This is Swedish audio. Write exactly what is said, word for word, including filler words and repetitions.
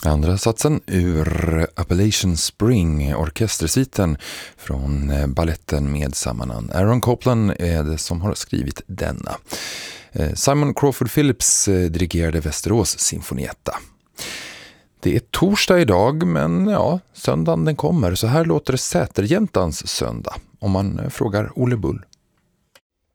Andra satsen ur Appalachian Spring, orkestersviten från balletten med samma namn. Aaron Copland är det som har skrivit denna. Simon Crawford Phillips dirigerade Västerås Sinfonietta. Det är torsdag idag, men ja, söndagen den kommer. Så här låter Säterjämtans söndag, om man frågar Olle Bull.